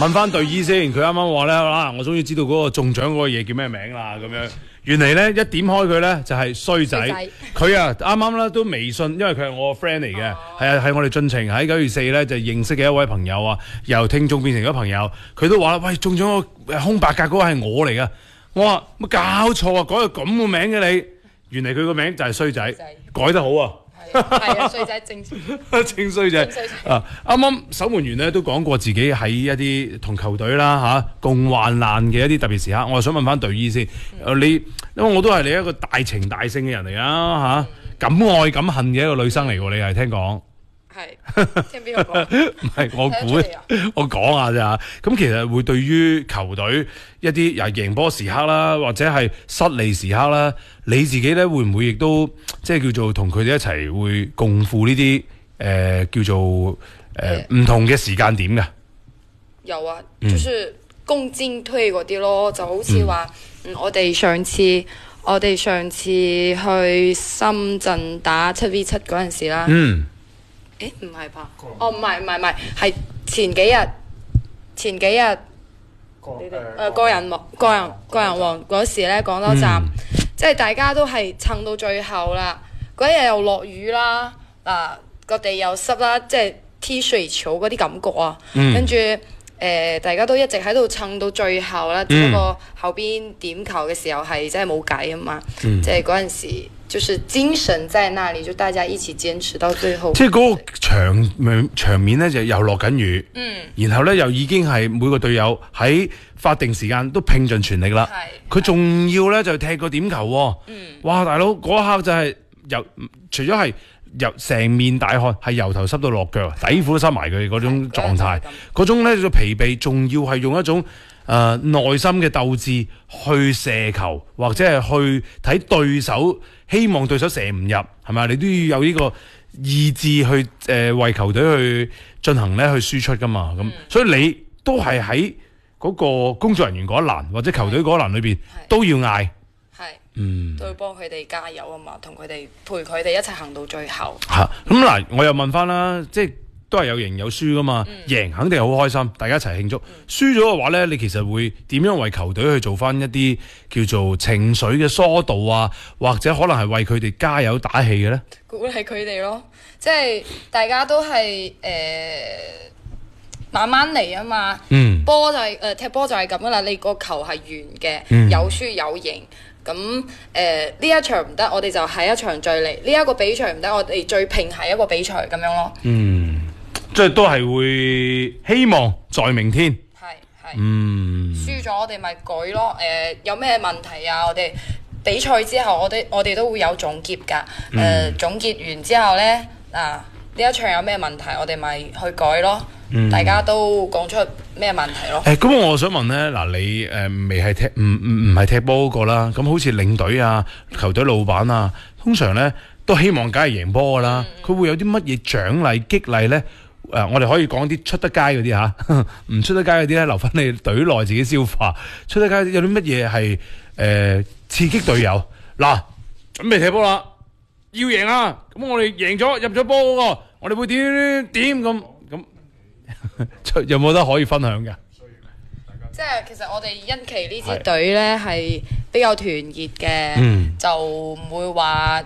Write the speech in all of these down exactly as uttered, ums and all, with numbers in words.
問翻隊醫先，佢啱啱話咧啊，我終於知道嗰個中獎嗰個嘢叫咩名啦咁樣。原嚟咧一點開佢咧就係衰仔，佢啊啱啱咧都微信，因為佢係我個 friend 嚟嘅，係啊係我哋進程喺九月四咧就認識嘅一位朋友啊，由聽眾變成咗朋友，佢都話啦，喂中咗個空白格嗰個係我嚟噶，我話乜搞錯啊，改個咁個名嘅你，原嚟佢個名就係衰仔，改得好啊！ 係啊，衰仔正正衰仔啊！啱啱守門員咧都講過自己喺一啲同球隊啦嚇共患難嘅一啲特別時刻，我就想問翻隊醫先，嗯、你因為我都係你一個大情大性嘅人嚟啊嚇，敢愛敢恨嘅一個女生嚟喎，你係聽講。 係，聽邊個講？ 唔係我估，我講下咋。咁其實會對於球隊一啲又贏波時刻啦，或者係失利時刻啦，你自己咧會唔會亦都即係叫做同佢哋一齊會共赴呢啲誒叫做誒唔、呃、同嘅時間點㗎？ 有啊，就是共進退嗰啲咯，就好似話，嗯，我哋上次我哋上次去深圳打七 V 七嗰陣時啦。嗯。誒唔係吧？哦唔係唔係唔係，係前幾日前幾日你哋誒個人王個人個人王嗰時咧廣州站，嗯、即係大家都係撐到最後啦。嗰日又落雨啦，嗱個地又濕啦，即係踢水球嗰啲感覺啊。嗯、跟住誒、呃、大家都一直喺度撐到最後啦。只不過後邊點球嘅時候係真係冇計啊嘛，嗯、即係嗰陣時。就是精神在那裡，就大家一起堅持到最後。即係嗰個場面場面咧，就又落緊雨，嗯，然後咧又已經係每個隊友喺法定時間都拼盡全力啦。係，佢仲要咧就踢個點球喎。嗯，哇，大佬嗰一刻就係由除咗係由成面大汗，係由頭濕到落腳，底褲都濕埋佢嗰種狀態，嗰種咧個疲憊，仲要係用一種。誒、呃、內心嘅鬥志去射球，或者係去睇對手，希望對手射唔入，係咪？你都要有呢個意志去誒、呃、為球隊去進行咧去輸出噶嘛。咁、嗯、所以你都係喺嗰個工作人員嗰一欄或者球隊嗰一欄裏邊都要嗌，係嗯，都要幫佢哋加油啊嘛，同佢哋陪佢哋一齊行到最後。嚇咁嗱，我又問翻啦，即係。都係有贏有輸噶嘛，嗯、贏肯定係好開心，大家一齊慶祝。嗯、輸咗嘅話咧，你其實會點樣為球隊去做翻一啲叫做情緒嘅疏導啊，或者可能係為佢哋加油打氣嘅咧？鼓勵佢哋咯，即係大家都係誒、呃、慢慢嚟啊嘛。嗯，波就係、是、誒、呃、踢波就係咁噶啦，你個球係圓嘅，嗯、有輸有贏。咁誒呢一場唔得，我哋就下一場再嚟。呢、這、一個比賽唔得，我哋最拼下一個比賽咁樣咯。嗯。即係都係會希望在明天。係係。嗯。輸咗我哋咪改咯。誒、呃，有咩問題啊？我哋比賽之後，我哋我哋都會有總結㗎。誒、呃，嗯、總結完之後咧，嗱、啊、呢一場有咩問題，我哋咪去改咯。嗯、大家都講出咩問題咯。誒、欸，咁我想問咧，嗱你誒、呃、未係踢唔唔唔係踢波嗰個啦？咁好似領隊啊、球隊老闆啊，通常咧都希望梗係贏波㗎啦。佢、嗯、會有啲乜嘢獎勵激勵咧？誒、呃，我哋可以講啲出得街嗰啲嚇，唔出得街嗰啲咧，留翻你隊內自己消化。出得街有啲乜嘢係誒刺激隊友？嗱，準備踢波啦，要贏啊！咁我哋贏咗入咗波嗰個，我哋會點點咁咁，有冇得可以分享㗎？即係其實我哋殷期呢支隊咧係比較團結嘅，嗯、就唔會話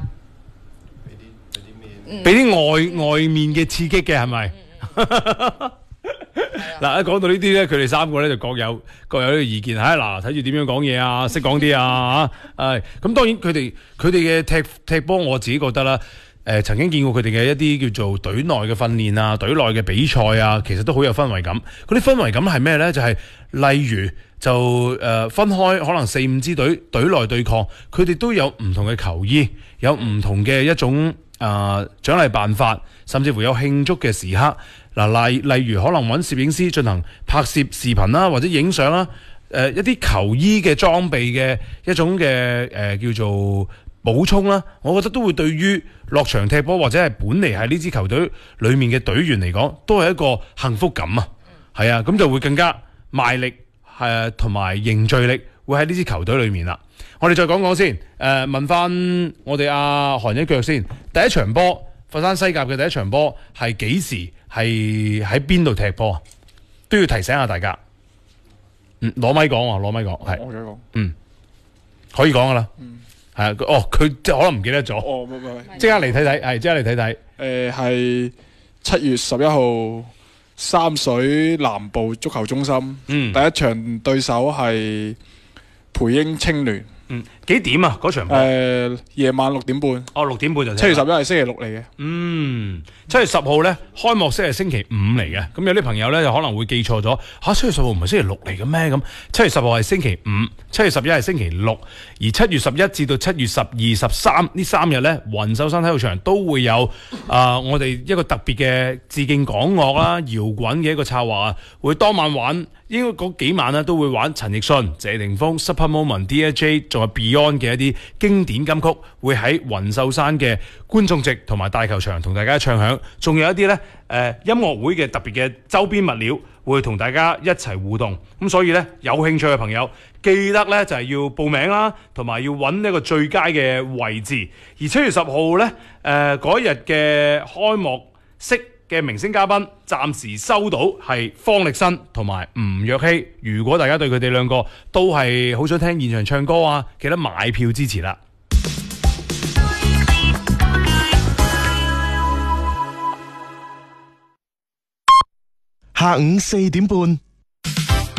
俾啲外外面嘅刺激嘅係咪？嗱，一講到呢啲咧，佢哋三個咧就各有各有呢個意見。嚇，嗱，睇住點樣講嘢啊，識講啲啊嚇。誒，咁當然佢哋佢哋嘅踢踢波，我自己覺得啦。誒、呃，曾經見過佢哋嘅一啲叫做隊內嘅訓練啊，隊內嘅比賽啊，其實都好有氛圍感。嗰啲氛圍感係咩咧？就係、是、例如就誒、呃、分開可能四五支隊隊內對抗，佢哋都有唔同嘅球衣，有唔同嘅一種。啊、呃！獎勵辦法，甚至乎有慶祝嘅時刻。嗱，例例如可能揾攝影師進行拍攝視頻啦，或者影相啦。誒、呃，一啲球衣嘅裝備嘅一種嘅誒、呃、叫做補充啦。我覺得都會對於落場踢波或者係本嚟喺呢支球隊裡面嘅隊員嚟講，都係一個幸福感啊。係啊，咁就會更加賣力，係同埋凝聚力會喺呢支球隊裡面啦。我哋再講講先，誒、呃、問翻我哋阿韓一腳先。第一場波，佛山西甲嘅第一場波係幾時？係喺邊度踢波？都要提醒下大家。 嗯，攞咪講啊，攞咪講係我再講。 嗯可以講噶啦。 嗯， 係啊，哦佢即係可能唔記得咗， 哦，唔唔唔， 即刻嚟睇睇，係即刻嚟睇睇。 誒係七月十一號三水南部足球中心， 嗯第一場對手係培英青聯。 嗯，幾點啊？嗰場波？ 誒夜晚六點半， 哦，六點半就踢七月十一係星期六嚟嘅。 嗯，七月十號咧開幕式係星期五嚟嘅，咁有啲朋友咧就可能會記錯咗，吓七月十號唔係星期六嚟嘅咩？咁七月十號係星期五，七月十一係星期六，而七月十一至到七月十二、十三呢三日咧，雲秀山體育場都會有啊、呃我哋一個特別嘅致敬港樂啦、搖滾嘅一個策劃啊，會當晚玩。應該嗰幾晚咧都會玩陳奕迅、謝霆鋒、Super Moment、D J 仲有 Beyond 嘅一啲經典金曲，會喺雲秀山嘅觀眾席同埋大球場同大家唱響。仲有一啲咧誒音樂會嘅特別嘅周邊物料，會同大家一齊互動。咁所以咧有興趣嘅朋友，記得咧就係要報名啦，同埋要揾一個最佳嘅位置。而七月十號咧誒嗰日嘅開幕式嘅明星嘉賓暫時收到係方力申同埋吳若希。如果大家對佢哋兩個都係好想聽現場唱歌啊，記得買票支持啦。 下午四點半，